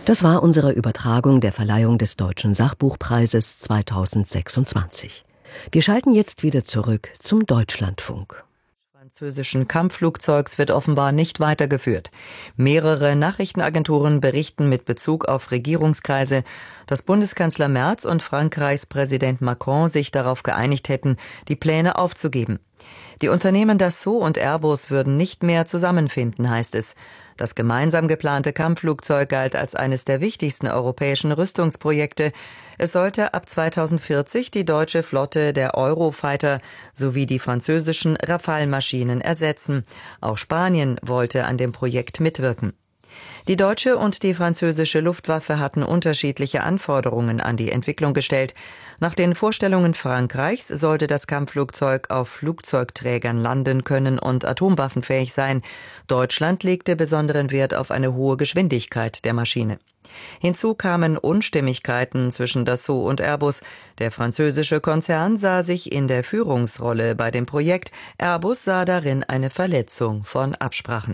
Das war unsere Übertragung der Verleihung des Deutschen Sachbuchpreises 2026. Wir schalten jetzt wieder zurück zum Deutschlandfunk. Französischen Kampfflugzeugs wird offenbar nicht weitergeführt. Mehrere Nachrichtenagenturen berichten mit Bezug auf Regierungskreise, dass Bundeskanzler Merz und Frankreichs Präsident Macron sich darauf geeinigt hätten, die Pläne aufzugeben. Die Unternehmen Dassault und Airbus würden nicht mehr zusammenfinden, heißt es. Das gemeinsam geplante Kampfflugzeug galt als eines der wichtigsten europäischen Rüstungsprojekte. Es sollte ab 2040 die deutsche Flotte der Eurofighter sowie die französischen Rafale-Maschinen ersetzen. Auch Spanien wollte an dem Projekt mitwirken. Die deutsche und die französische Luftwaffe hatten unterschiedliche Anforderungen an die Entwicklung gestellt. Nach den Vorstellungen Frankreichs sollte das Kampfflugzeug auf Flugzeugträgern landen können und atomwaffenfähig sein. Deutschland legte besonderen Wert auf eine hohe Geschwindigkeit der Maschine. Hinzu kamen Unstimmigkeiten zwischen Dassault und Airbus. Der französische Konzern sah sich in der Führungsrolle bei dem Projekt. Airbus sah darin eine Verletzung von Absprachen.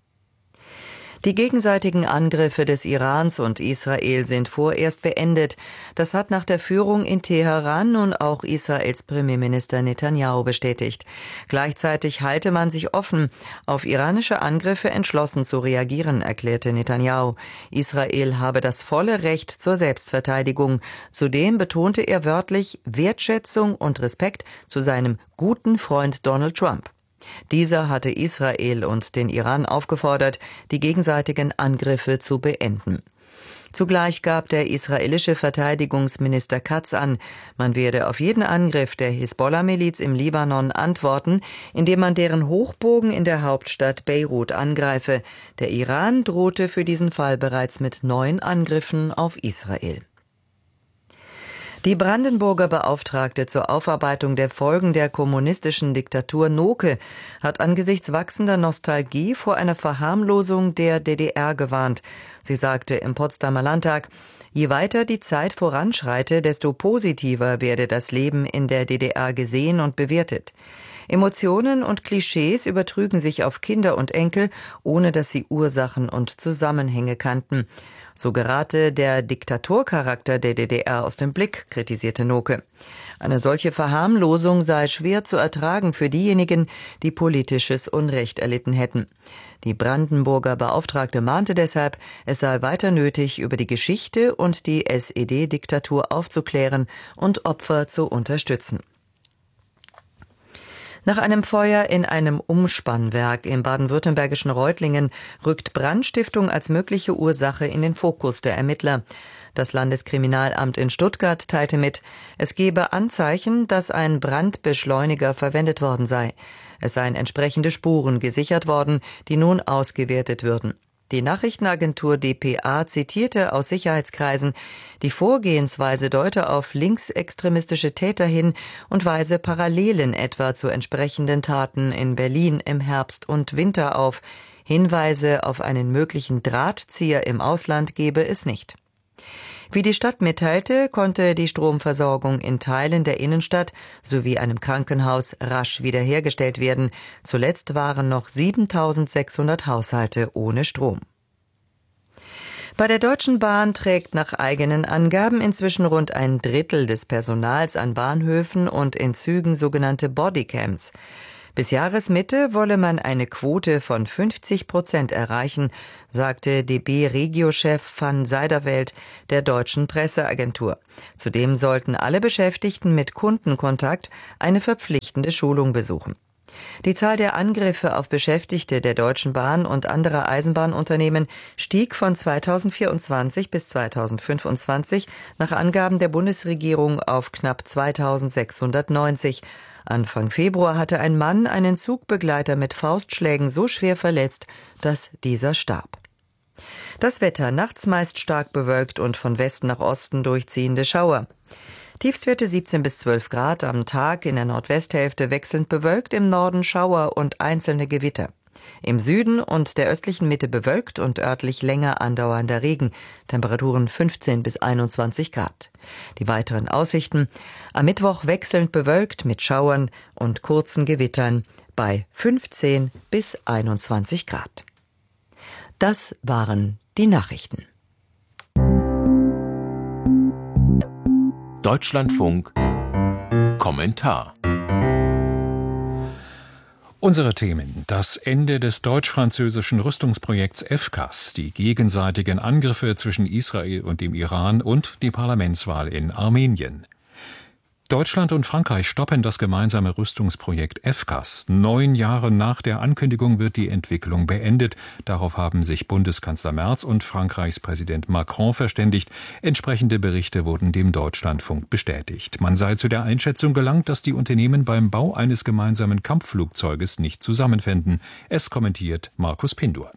Die gegenseitigen Angriffe des Irans und Israel sind vorerst beendet. Das hat nach der Führung in Teheran nun auch Israels Premierminister Netanyahu bestätigt. Gleichzeitig halte man sich offen, auf iranische Angriffe entschlossen zu reagieren, erklärte Netanyahu. Israel habe das volle Recht zur Selbstverteidigung. Zudem betonte er wörtlich Wertschätzung und Respekt zu seinem guten Freund Donald Trump. Dieser hatte Israel und den Iran aufgefordert, die gegenseitigen Angriffe zu beenden. Zugleich gab der israelische Verteidigungsminister Katz an, man werde auf jeden Angriff der Hisbollah-Miliz im Libanon antworten, indem man deren Hochburgen in der Hauptstadt Beirut angreife. Der Iran drohte für diesen Fall bereits mit 9 Angriffen auf Israel. Die Brandenburger Beauftragte zur Aufarbeitung der Folgen der kommunistischen Diktatur Noke hat angesichts wachsender Nostalgie vor einer Verharmlosung der DDR gewarnt. Sie sagte im Potsdamer Landtag, je weiter die Zeit voranschreite, desto positiver werde das Leben in der DDR gesehen und bewertet. Emotionen und Klischees übertrügen sich auf Kinder und Enkel, ohne dass sie Ursachen und Zusammenhänge kannten. So gerate der Diktatorcharakter der DDR aus dem Blick, kritisierte Noke. Eine solche Verharmlosung sei schwer zu ertragen für diejenigen, die politisches Unrecht erlitten hätten. Die Brandenburger Beauftragte mahnte deshalb, es sei weiter nötig, über die Geschichte und die SED-Diktatur aufzuklären und Opfer zu unterstützen. Nach einem Feuer in einem Umspannwerk im baden-württembergischen Reutlingen rückt Brandstiftung als mögliche Ursache in den Fokus der Ermittler. Das Landeskriminalamt in Stuttgart teilte mit, es gebe Anzeichen, dass ein Brandbeschleuniger verwendet worden sei. Es seien entsprechende Spuren gesichert worden, die nun ausgewertet würden. Die Nachrichtenagentur dpa zitierte aus Sicherheitskreisen, die Vorgehensweise deute auf linksextremistische Täter hin und weise Parallelen etwa zu entsprechenden Taten in Berlin im Herbst und Winter auf. Hinweise auf einen möglichen Drahtzieher im Ausland gebe es nicht. Wie die Stadt mitteilte, konnte die Stromversorgung in Teilen der Innenstadt sowie einem Krankenhaus rasch wiederhergestellt werden. Zuletzt waren noch 7.600 Haushalte ohne Strom. Bei der Deutschen Bahn trägt nach eigenen Angaben inzwischen rund ein Drittel des Personals an Bahnhöfen und in Zügen sogenannte Bodycams. Bis Jahresmitte wolle man eine Quote von 50% erreichen, sagte DB-Regio-Chef van Seiderwelt der Deutschen Presseagentur. Zudem sollten alle Beschäftigten mit Kundenkontakt eine verpflichtende Schulung besuchen. Die Zahl der Angriffe auf Beschäftigte der Deutschen Bahn und anderer Eisenbahnunternehmen stieg von 2024 bis 2025 nach Angaben der Bundesregierung auf knapp 2.690. Anfang Februar hatte ein Mann einen Zugbegleiter mit Faustschlägen so schwer verletzt, dass dieser starb. Das Wetter: nachts meist stark bewölkt und von Westen nach Osten durchziehende Schauer. Tiefstwerte 17 bis 12 Grad, am Tag in der Nordwesthälfte wechselnd bewölkt, im Norden Schauer und einzelne Gewitter. Im Süden und der östlichen Mitte bewölkt und örtlich länger andauernder Regen, Temperaturen 15 bis 21 Grad. Die weiteren Aussichten: am Mittwoch wechselnd bewölkt mit Schauern und kurzen Gewittern bei 15 bis 21 Grad. Das waren die Nachrichten. Deutschlandfunk Kommentar. Unsere Themen: Das Ende des deutsch-französischen Rüstungsprojekts FCAS, die gegenseitigen Angriffe zwischen Israel und dem Iran und die Parlamentswahl in Armenien. Deutschland und Frankreich stoppen das gemeinsame Rüstungsprojekt FCAS. 9 Jahre nach der Ankündigung wird die Entwicklung beendet. Darauf haben sich Bundeskanzler Merz und Frankreichs Präsident Macron verständigt. Entsprechende Berichte wurden dem Deutschlandfunk bestätigt. Man sei zu der Einschätzung gelangt, dass die Unternehmen beim Bau eines gemeinsamen Kampfflugzeuges nicht zusammenfänden. Es kommentiert Markus Pindur.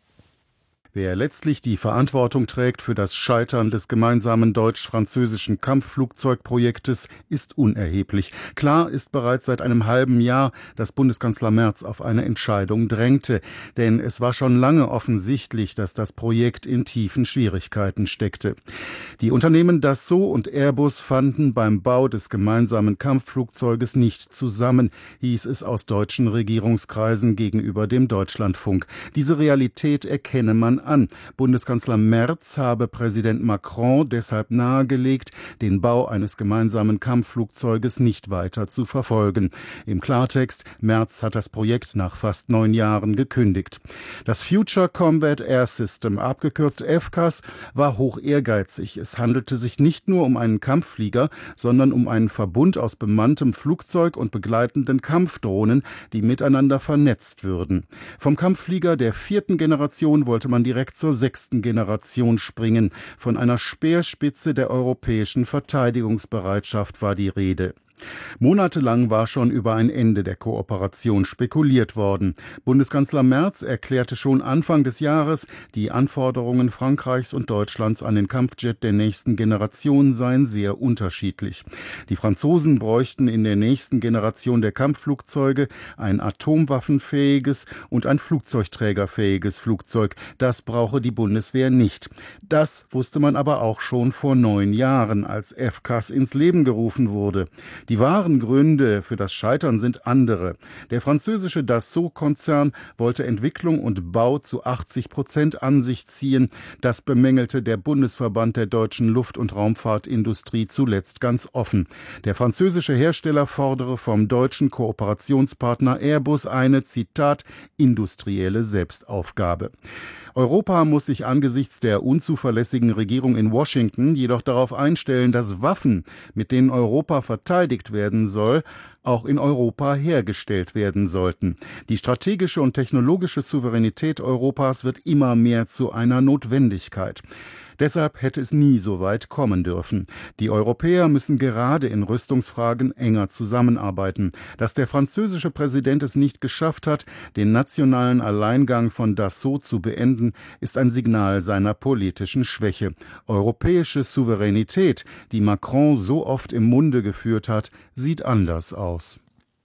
Wer letztlich die Verantwortung trägt für das Scheitern des gemeinsamen deutsch-französischen Kampfflugzeugprojektes, ist unerheblich. Klar ist bereits seit einem halben Jahr, dass Bundeskanzler Merz auf eine Entscheidung drängte. Denn es war schon lange offensichtlich, dass das Projekt in tiefen Schwierigkeiten steckte. Die Unternehmen Dassault und Airbus fanden beim Bau des gemeinsamen Kampfflugzeuges nicht zusammen, hieß es aus deutschen Regierungskreisen gegenüber dem Deutschlandfunk. Diese Realität erkenne man an. Bundeskanzler Merz habe Präsident Macron deshalb nahegelegt, den Bau eines gemeinsamen Kampfflugzeuges nicht weiter zu verfolgen. Im Klartext: Merz hat das Projekt nach fast 9 Jahren gekündigt. Das Future Combat Air System, abgekürzt FCAS, war hoch ehrgeizig. Es handelte sich nicht nur um einen Kampfflieger, sondern um einen Verbund aus bemanntem Flugzeug und begleitenden Kampfdrohnen, die miteinander vernetzt würden. Vom Kampfflieger der 4. Generation wollte man direkt zur 6. Generation springen. Von einer Speerspitze der europäischen Verteidigungsbereitschaft war die Rede. Monatelang war schon über ein Ende der Kooperation spekuliert worden. Bundeskanzler Merz erklärte schon Anfang des Jahres, die Anforderungen Frankreichs und Deutschlands an den Kampfjet der nächsten Generation seien sehr unterschiedlich. Die Franzosen bräuchten in der nächsten Generation der Kampfflugzeuge ein atomwaffenfähiges und ein flugzeugträgerfähiges Flugzeug. Das brauche die Bundeswehr nicht. Das wusste man aber auch schon vor 9 Jahren, als FCAS ins Leben gerufen wurde. Die wahren Gründe für das Scheitern sind andere. Der französische Dassault-Konzern wollte Entwicklung und Bau zu 80% an sich ziehen. Das bemängelte der Bundesverband der deutschen Luft- und Raumfahrtindustrie zuletzt ganz offen. Der französische Hersteller fordere vom deutschen Kooperationspartner Airbus eine, Zitat, industrielle Selbstaufgabe. Europa muss sich angesichts der unzuverlässigen Regierung in Washington jedoch darauf einstellen, dass Waffen, mit denen Europa verteidigt werden soll, auch in Europa hergestellt werden sollten. Die strategische und technologische Souveränität Europas wird immer mehr zu einer Notwendigkeit. Deshalb hätte es nie so weit kommen dürfen. Die Europäer müssen gerade in Rüstungsfragen enger zusammenarbeiten. Dass der französische Präsident es nicht geschafft hat, den nationalen Alleingang von Dassault zu beenden, ist ein Signal seiner politischen Schwäche. Europäische Souveränität, die Macron so oft im Munde geführt hat, sieht anders aus.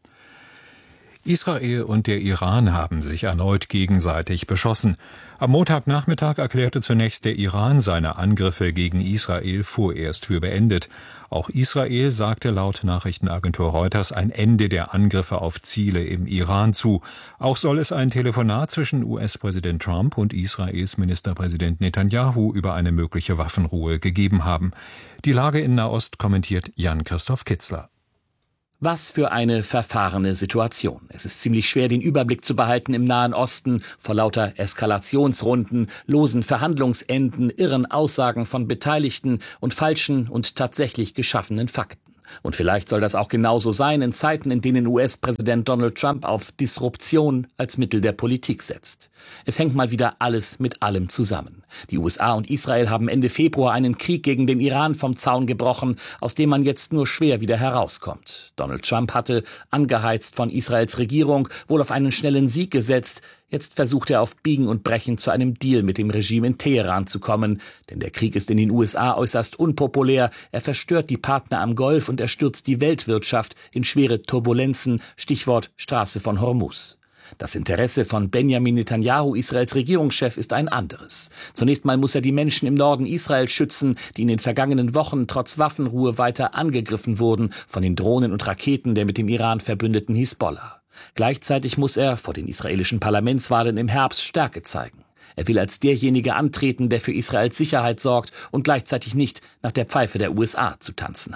Israel und der Iran haben sich erneut gegenseitig beschossen. Am Montagnachmittag erklärte zunächst der Iran seine Angriffe gegen Israel vorerst für beendet. Auch Israel sagte laut Nachrichtenagentur Reuters ein Ende der Angriffe auf Ziele im Iran zu. Auch soll es ein Telefonat zwischen US-Präsident Trump und Israels Ministerpräsident Netanyahu über eine mögliche Waffenruhe gegeben haben. Die Lage in Nahost kommentiert Jan-Christoph Kitzler. Was für eine verfahrene Situation. Es ist ziemlich schwer, den Überblick zu behalten im Nahen Osten vor lauter Eskalationsrunden, losen Verhandlungsenden, irren Aussagen von Beteiligten und falschen und tatsächlich geschaffenen Fakten. Und vielleicht soll das auch genauso sein in Zeiten, in denen US-Präsident Donald Trump auf Disruption als Mittel der Politik setzt. Es hängt mal wieder alles mit allem zusammen. Die USA und Israel haben Ende Februar einen Krieg gegen den Iran vom Zaun gebrochen, aus dem man jetzt nur schwer wieder herauskommt. Donald Trump hatte, angeheizt von Israels Regierung, wohl auf einen schnellen Sieg gesetzt. Jetzt versucht er auf Biegen und Brechen zu einem Deal mit dem Regime in Teheran zu kommen. Denn der Krieg ist in den USA äußerst unpopulär. Er verstört die Partner am Golf und er stürzt die Weltwirtschaft in schwere Turbulenzen. Stichwort Straße von Hormuz. Das Interesse von Benjamin Netanyahu, Israels Regierungschef, ist ein anderes. Zunächst mal muss er die Menschen im Norden Israels schützen, die in den vergangenen Wochen trotz Waffenruhe weiter angegriffen wurden von den Drohnen und Raketen der mit dem Iran verbündeten Hisbollah. Gleichzeitig muss er vor den israelischen Parlamentswahlen im Herbst Stärke zeigen. Er will als derjenige antreten, der für Israels Sicherheit sorgt und gleichzeitig nicht nach der Pfeife der USA zu tanzen hat.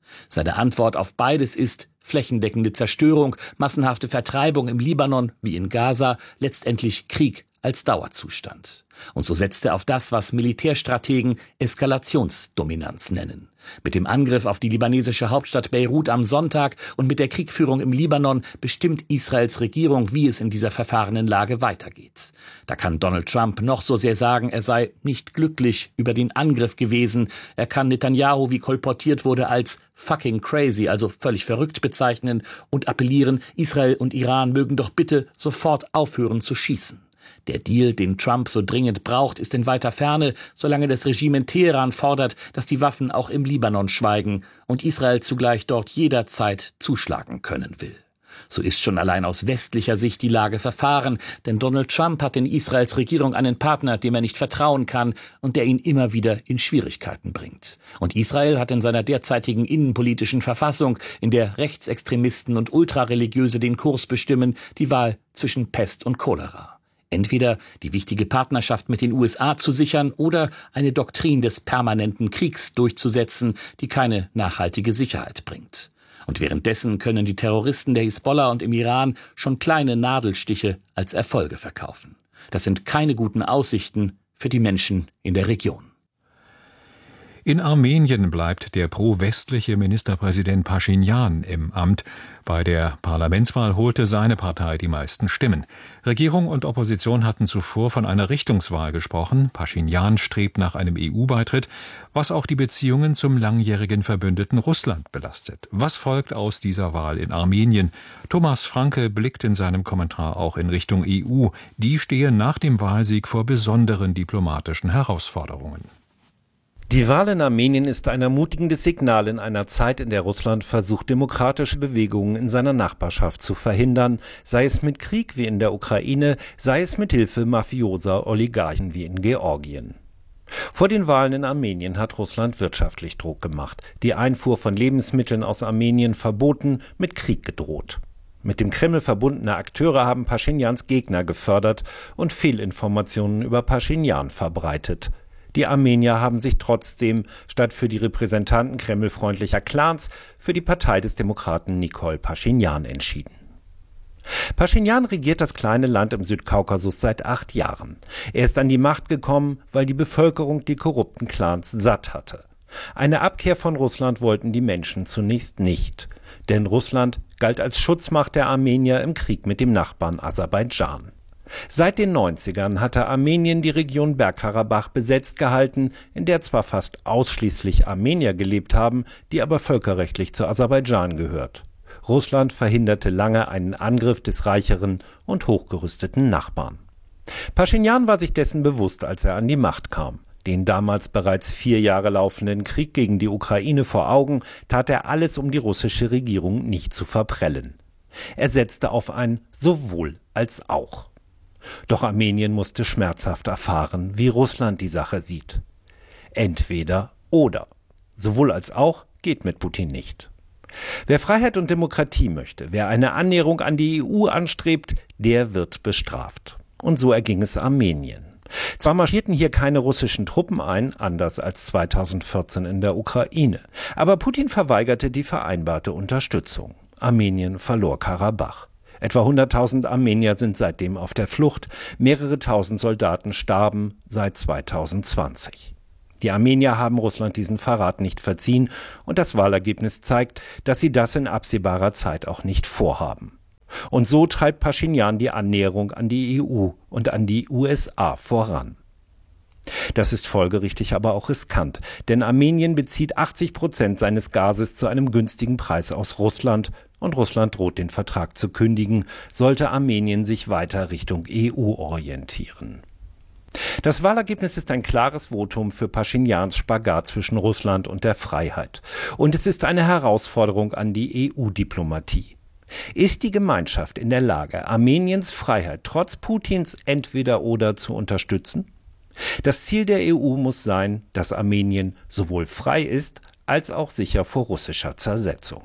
Seine Antwort auf beides ist flächendeckende Zerstörung, massenhafte Vertreibung im Libanon wie in Gaza, letztendlich Krieg als Dauerzustand. Und so setzt er auf das, was Militärstrategen Eskalationsdominanz nennen. Mit dem Angriff auf die libanesische Hauptstadt Beirut am Sonntag und mit der Kriegführung im Libanon bestimmt Israels Regierung, wie es in dieser verfahrenen Lage weitergeht. Da kann Donald Trump noch so sehr sagen, er sei nicht glücklich über den Angriff gewesen. Er kann Netanyahu, wie kolportiert wurde, als fucking crazy, also völlig verrückt bezeichnen und appellieren, Israel und Iran mögen doch bitte sofort aufhören zu schießen. Der Deal, den Trump so dringend braucht, ist in weiter Ferne, solange das Regime in Teheran fordert, dass die Waffen auch im Libanon schweigen und Israel zugleich dort jederzeit zuschlagen können will. So ist schon allein aus westlicher Sicht die Lage verfahren, denn Donald Trump hat in Israels Regierung einen Partner, dem er nicht vertrauen kann und der ihn immer wieder in Schwierigkeiten bringt. Und Israel hat in seiner derzeitigen innenpolitischen Verfassung, in der Rechtsextremisten und Ultrareligiöse den Kurs bestimmen, die Wahl zwischen Pest und Cholera. Entweder die wichtige Partnerschaft mit den USA zu sichern oder eine Doktrin des permanenten Kriegs durchzusetzen, die keine nachhaltige Sicherheit bringt. Und währenddessen können die Terroristen der Hisbollah und im Iran schon kleine Nadelstiche als Erfolge verkaufen. Das sind keine guten Aussichten für die Menschen in der Region. In Armenien bleibt der pro-westliche Ministerpräsident Paschinjan im Amt. Bei der Parlamentswahl holte seine Partei die meisten Stimmen. Regierung und Opposition hatten zuvor von einer Richtungswahl gesprochen. Paschinjan strebt nach einem EU-Beitritt, was auch die Beziehungen zum langjährigen Verbündeten Russland belastet. Was folgt aus dieser Wahl in Armenien? Thomas Franke blickt in seinem Kommentar auch in Richtung EU. Die stehe nach dem Wahlsieg vor besonderen diplomatischen Herausforderungen. Die Wahl in Armenien ist ein ermutigendes Signal in einer Zeit, in der Russland versucht, demokratische Bewegungen in seiner Nachbarschaft zu verhindern, sei es mit Krieg wie in der Ukraine, sei es mit Hilfe mafioser Oligarchen wie in Georgien. Vor den Wahlen in Armenien hat Russland wirtschaftlich Druck gemacht, die Einfuhr von Lebensmitteln aus Armenien verboten, mit Krieg gedroht. Mit dem Kreml verbundene Akteure haben Paschinjans Gegner gefördert und Fehlinformationen über Paschinjan verbreitet. Die Armenier haben sich trotzdem statt für die Repräsentanten kremlfreundlicher Clans für die Partei des Demokraten Nikol Paschinjan entschieden. Paschinjan regiert das kleine Land im Südkaukasus seit 8 Jahren. Er ist an die Macht gekommen, weil die Bevölkerung die korrupten Clans satt hatte. Eine Abkehr von Russland wollten die Menschen zunächst nicht, denn Russland galt als Schutzmacht der Armenier im Krieg mit dem Nachbarn Aserbaidschan. Seit den 90ern hatte Armenien die Region Bergkarabach besetzt gehalten, in der zwar fast ausschließlich Armenier gelebt haben, die aber völkerrechtlich zu Aserbaidschan gehört. Russland verhinderte lange einen Angriff des reicheren und hochgerüsteten Nachbarn. Paschinjan war sich dessen bewusst, als er an die Macht kam. Den damals bereits 4 Jahre laufenden Krieg gegen die Ukraine vor Augen, tat er alles, um die russische Regierung nicht zu verprellen. Er setzte auf ein sowohl als auch. Doch Armenien musste schmerzhaft erfahren, wie Russland die Sache sieht. Entweder oder. Sowohl als auch geht mit Putin nicht. Wer Freiheit und Demokratie möchte, wer eine Annäherung an die EU anstrebt, der wird bestraft. Und so erging es Armenien. Zwar marschierten hier keine russischen Truppen ein, anders als 2014 in der Ukraine, aber Putin verweigerte die vereinbarte Unterstützung. Armenien verlor Karabach. Etwa 100.000 Armenier sind seitdem auf der Flucht, mehrere tausend Soldaten starben seit 2020. Die Armenier haben Russland diesen Verrat nicht verziehen und das Wahlergebnis zeigt, dass sie das in absehbarer Zeit auch nicht vorhaben. Und so treibt Paschinjan die Annäherung an die EU und an die USA voran. Das ist folgerichtig, aber auch riskant, denn Armenien bezieht 80% seines Gases zu einem günstigen Preis aus Russland und Russland droht den Vertrag zu kündigen, sollte Armenien sich weiter Richtung EU orientieren. Das Wahlergebnis ist ein klares Votum für Paschinjans Spagat zwischen Russland und der Freiheit. Und es ist eine Herausforderung an die EU-Diplomatie. Ist die Gemeinschaft in der Lage, Armeniens Freiheit trotz Putins Entweder-oder zu unterstützen? Das Ziel der EU muss sein, dass Armenien sowohl frei ist, als auch sicher vor russischer Zersetzung.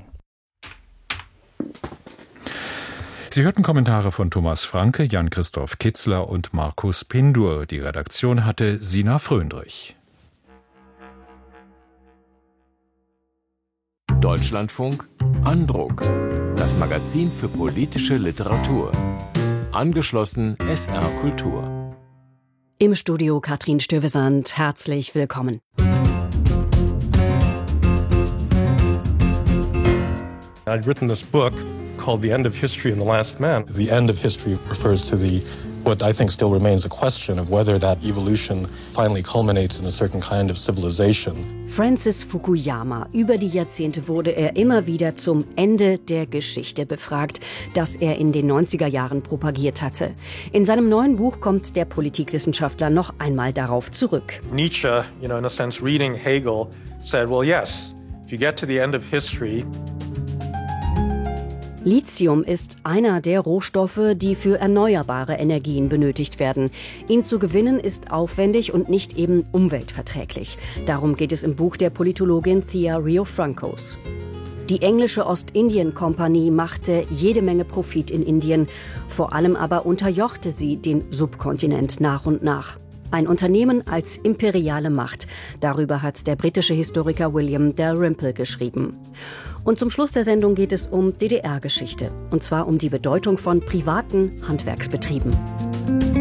Sie hörten Kommentare von Thomas Franke, Jan-Christoph Kitzler und Markus Pindur. Die Redaktion hatte Sina Fröndrich. Deutschlandfunk Andruck, das Magazin für politische Literatur. Angeschlossen SR Kultur. Im Studio Katrin Stövesand, herzlich willkommen. I'd written this book called The End of History and the Last Man. The end of history refers to what I think still remains a question of whether that evolution finally culminates in a certain kind of civilization. Francis Fukuyama. Über die Jahrzehnte wurde er immer wieder zum Ende der Geschichte befragt, das er in den 90er Jahren propagiert hatte. In seinem neuen Buch kommt der Politikwissenschaftler noch einmal darauf zurück. Nietzsche, in a sense reading Hegel, said, well, yes, if you get to the end of history. Lithium ist einer der Rohstoffe, die für erneuerbare Energien benötigt werden. Ihn zu gewinnen ist aufwendig und nicht eben umweltverträglich. Darum geht es im Buch der Politologin Thea Riofrancos. Die englische Ostindien-Kompanie machte jede Menge Profit in Indien. Vor allem aber unterjochte sie den Subkontinent nach und nach. Ein Unternehmen als imperiale Macht. Darüber hat der britische Historiker William Dalrymple geschrieben. Und zum Schluss der Sendung geht es um DDR-Geschichte. Und zwar um die Bedeutung von privaten Handwerksbetrieben.